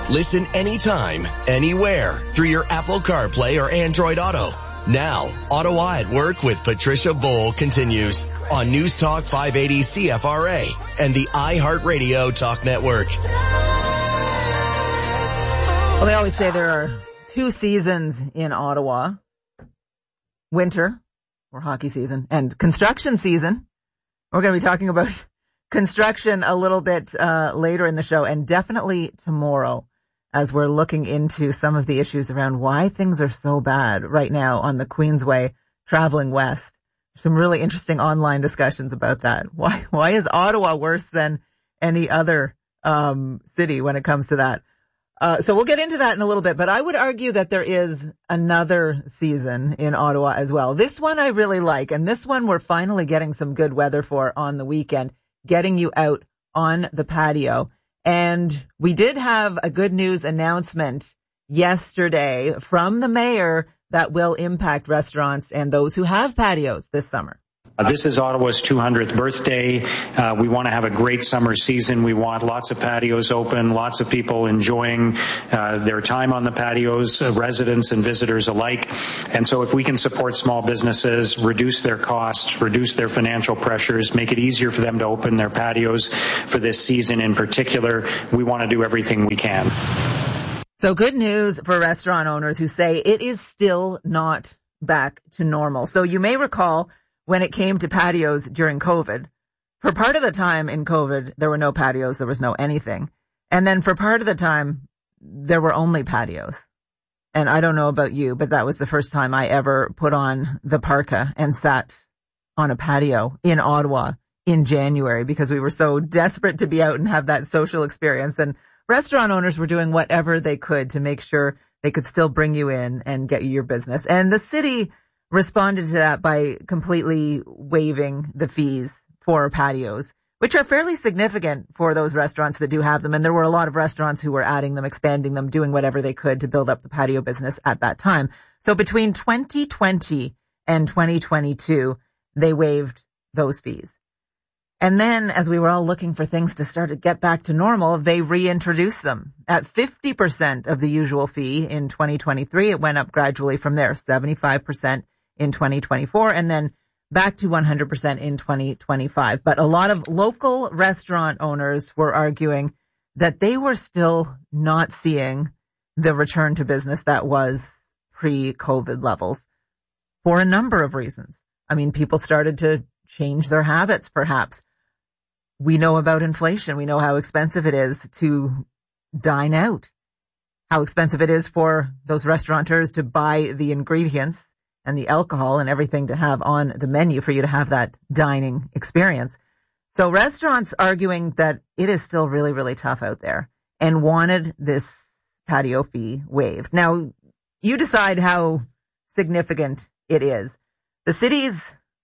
Listen anytime, anywhere through your Apple CarPlay or Android Auto. Now, Ottawa at Work with Patricia Bowl continues on News Talk 580 CFRA and the iHeartRadio Talk Network. Well, they always say there are two seasons in Ottawa. Winter, or hockey season, and construction season. We're going to be talking about construction a little bit later in the show, and definitely tomorrow, as we're looking into some of the issues around why things are so bad right now on the Queensway traveling west. Some really interesting online discussions about that. Why is Ottawa worse than any other city when it comes to that? So we'll get into that in a little bit, but I would argue that there is another season in Ottawa as well. This one I really like, and this one we're finally getting some good weather for on the weekend, getting you out on the patio. And we did have a good news announcement yesterday from the mayor that will impact restaurants and those who have patios this summer. This is Ottawa's 200th birthday. We want to have a great summer season. We want lots of patios open, lots of people enjoying their time on the patios, residents and visitors alike. And so if we can support small businesses, reduce their costs, reduce their financial pressures, make it easier for them to open their patios for this season in particular, we want to do everything we can. So good news for restaurant owners who say it is still not back to normal. So you may recall when it came to patios during COVID, for part of the time in COVID, there were no patios, there was no anything. And then for part of the time, there were only patios. And I don't know about you, but that was the first time I ever put on the parka and sat on a patio in Ottawa in January because we were so desperate to be out and have that social experience. And restaurant owners were doing whatever they could to make sure they could still bring you in and get you your business. And the city responded to that by completely waiving the fees for patios, which are fairly significant for those restaurants that do have them. And there were a lot of restaurants who were adding them, expanding them, doing whatever they could to build up the patio business at that time. So between 2020 and 2022, they waived those fees. And then as we were all looking for things to start to get back to normal, they reintroduced them at 50% of the usual fee in 2023. It went up gradually from there, 75% in 2024, and then back to 100% in 2025. But a lot of local restaurant owners were arguing that they were still not seeing the return to business that was pre-COVID levels for a number of reasons. I mean, people started to change their habits, perhaps. We know about inflation. We know how expensive it is to dine out, how expensive it is for those restaurateurs to buy the ingredients and the alcohol and everything to have on the menu for you to have that dining experience. So restaurants arguing that it is still really, really tough out there and wanted this patio fee waived. Now, you decide how significant it is. The city's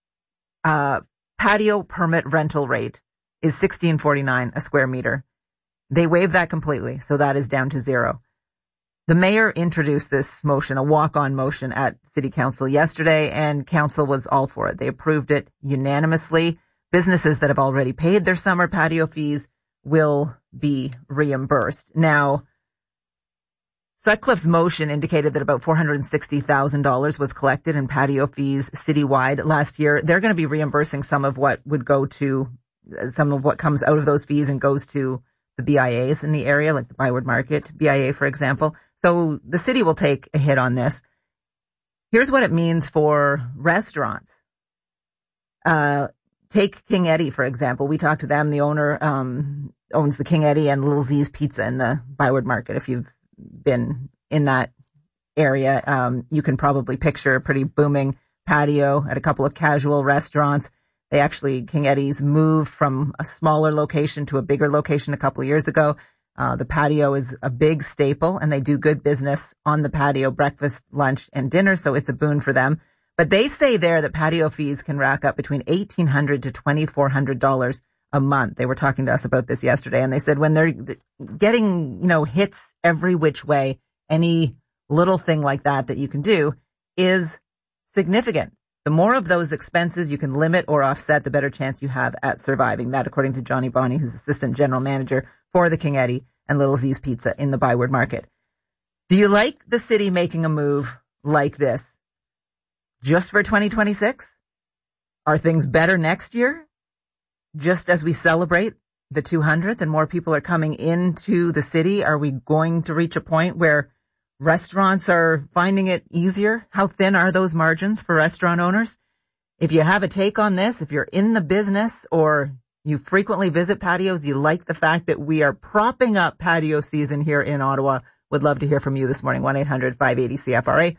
patio permit rental rate is $16.49 a square meter. They waived that completely, so that is down to zero. The mayor introduced this motion, a walk-on motion, at City Council yesterday, and Council was all for it. They approved it unanimously. Businesses that have already paid their summer patio fees will be reimbursed. Now, Sutcliffe's motion indicated that about $460,000 was collected in patio fees citywide last year. They're going to be reimbursing some of what would go to, some of what comes out of those fees and goes to the BIAs in the area, like the Byward Market BIA, for example. So the city will take a hit on this. Here's what it means for restaurants. Take King Eddie, for example. We talked to them. The owner owns the King Eddie and Little Z's Pizza in the Byward Market. If you've been in that area, you can probably picture a pretty booming patio at a couple of casual restaurants. King Eddie's moved from a smaller location to a bigger location a couple of years ago. The patio is a big staple, and they do good business on the patio, breakfast, lunch, and dinner, so it's a boon for them. But they say there that patio fees can rack up between $1,800 to $2,400 a month. They were talking to us about this yesterday, and they said when they're getting, hits every which way, any little thing like that you can do is significant. The more of those expenses you can limit or offset, the better chance you have at surviving. That, according to Johnny Bonney, who's Assistant General Manager for the King Eddie and Little Z's Pizza in the Byward Market. Do you like the city making a move like this just for 2026? Are things better next year? Just as we celebrate the 200th and more people are coming into the city, are we going to reach a point where restaurants are finding it easier? How thin are those margins for restaurant owners? If you have a take on this, if you're in the business or you frequently visit patios, you like the fact that we are propping up patio season here in Ottawa, would love to hear from you this morning. 1-800-580-CFRA,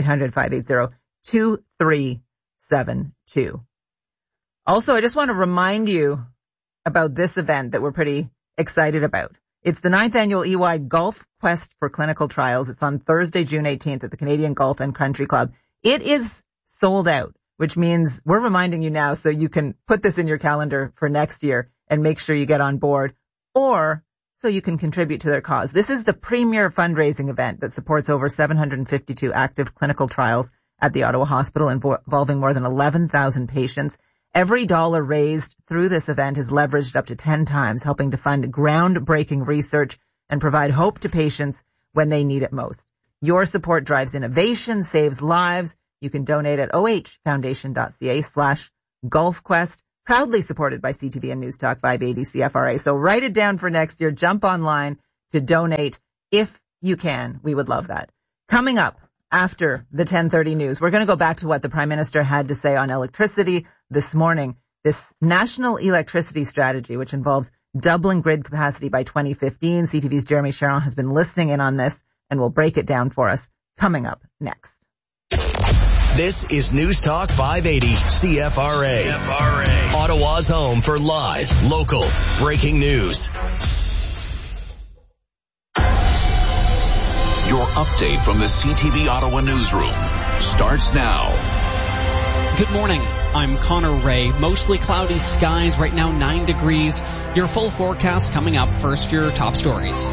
1-800-580-2372. Also, I just want to remind you about this event that we're pretty excited about. It's the 9th annual EY Golf Quest for Clinical Trials. It's on Thursday, June 18th at the Canadian Golf and Country Club. It is sold out, which means we're reminding you now so you can put this in your calendar for next year and make sure you get on board, or so you can contribute to their cause. This is the premier fundraising event that supports over 752 active clinical trials at the Ottawa Hospital involving more than 11,000 patients. Every dollar raised through this event is leveraged up to 10 times, helping to fund groundbreaking research and provide hope to patients when they need it most. Your support drives innovation, saves lives. You can donate at ohfoundation.ca/golfquest, proudly supported by CTV and News Talk 580 CFRA. So write it down for next year. Jump online to donate if you can. We would love that. Coming up after the 10:30 news, we're going to go back to what the Prime Minister had to say on electricity this morning. This national electricity strategy, which involves doubling grid capacity by 2015. CTV's Jeremy Sherrill has been listening in on this and will break it down for us coming up next. This is News Talk 580 CFRA. Ottawa's home for live, local, breaking news. Your update from the CTV Ottawa newsroom starts now. Good morning. I'm Connor Ray. Mostly cloudy skies right now, 9 degrees. Your full forecast coming up. First, your top stories.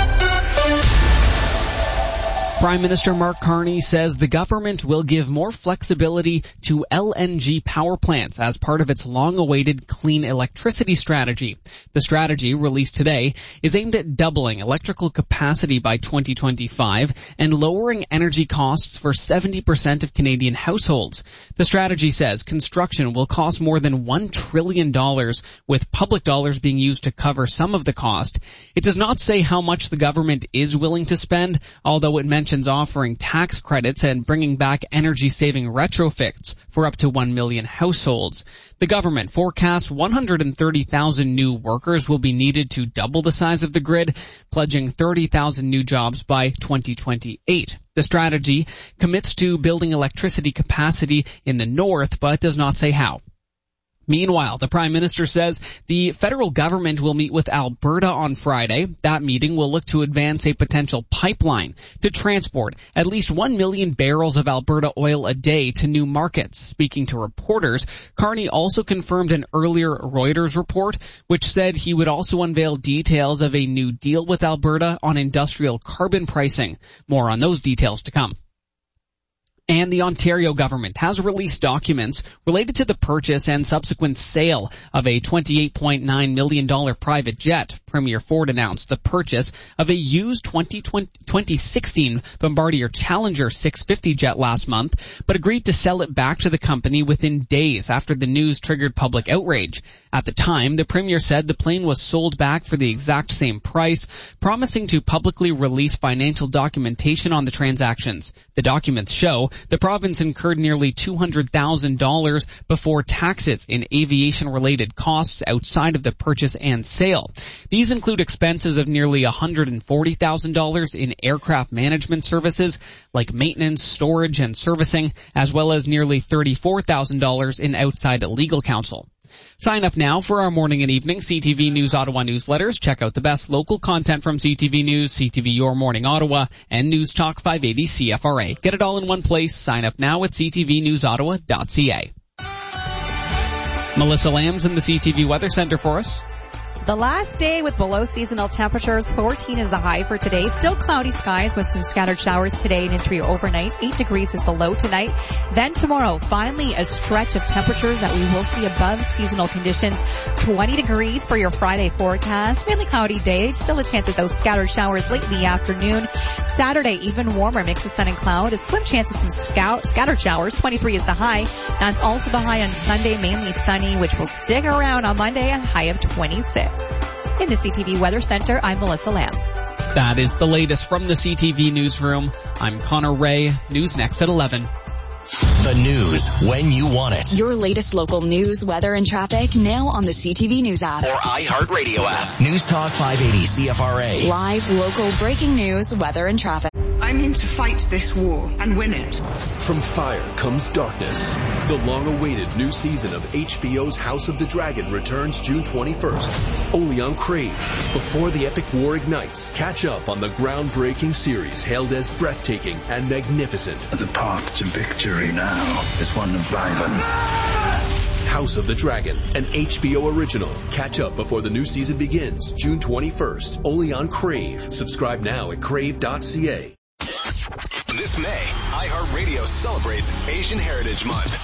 Prime Minister Mark Carney says the government will give more flexibility to LNG power plants as part of its long-awaited clean electricity strategy. The strategy, released today, is aimed at doubling electrical capacity by 2025 and lowering energy costs for 70% of Canadian households. The strategy says construction will cost more than $1 trillion, with public dollars being used to cover some of the cost. It does not say how much the government is willing to spend, although it mentions offering tax credits and bringing back energy-saving retrofits for up to 1 million households. The government forecasts 130,000 new workers will be needed to double the size of the grid, pledging 30,000 new jobs by 2028. The strategy commits to building electricity capacity in the north, but does not say how. Meanwhile, the Prime Minister says the federal government will meet with Alberta on Friday. That meeting will look to advance a potential pipeline to transport at least 1 million barrels of Alberta oil a day to new markets. Speaking to reporters, Carney also confirmed an earlier Reuters report, which said he would also unveil details of a new deal with Alberta on industrial carbon pricing. More on those details to come. And the Ontario government has released documents related to the purchase and subsequent sale of a $28.9 million private jet. Premier Ford announced the purchase of a used 2016 Bombardier Challenger 650 jet last month, but agreed to sell it back to the company within days after the news triggered public outrage. At the time, the Premier said the plane was sold back for the exact same price, promising to publicly release financial documentation on the transactions. The documents show the province incurred nearly $200,000 before taxes in aviation-related costs outside of the purchase and sale. These include expenses of nearly $140,000 in aircraft management services like maintenance, storage, and servicing, as well as nearly $34,000 in outside legal counsel. Sign up now for our morning and evening CTV News Ottawa newsletters. Check out the best local content from CTV News, CTV Your Morning Ottawa, and News Talk 580 CFRA. Get it all in one place. Sign up now at ctvnewsottawa.ca. Melissa Lamb's in the CTV Weather Center for us. The last day with below seasonal temperatures. 14 is the high for today. Still cloudy skies with some scattered showers today and into your overnight. 8 degrees is the low tonight. Then tomorrow, finally a stretch of temperatures that we will see above seasonal conditions. 20 degrees for your Friday forecast. Mainly cloudy day. Still a chance of those scattered showers late in the afternoon. Saturday, even warmer. Mix of sun and cloud. A slim chance of some scattered showers. 23 is the high. That's also the high on Sunday. Mainly sunny, which will stick around on Monday. A high of 26. In the CTV Weather Center, I'm Melissa Lamb. That is the latest from the CTV Newsroom. I'm Connor Ray. News next at 11. The news when you want it. Your latest local news, weather, and traffic now on the CTV News app. Or iHeartRadio app. News Talk 580 CFRA. Live, local, breaking news, weather, and traffic. I'm in to fight this war and win it. From fire comes darkness. The long-awaited new season of HBO's House of the Dragon returns June 21st, only on Crave. Before the epic war ignites, catch up on the groundbreaking series hailed as breathtaking and magnificent. The path to victory now is one of violence. House of the Dragon, an HBO original. Catch up before the new season begins June 21st, only on Crave. Subscribe now at crave.ca. This May, iHeartRadio celebrates Asian Heritage Month.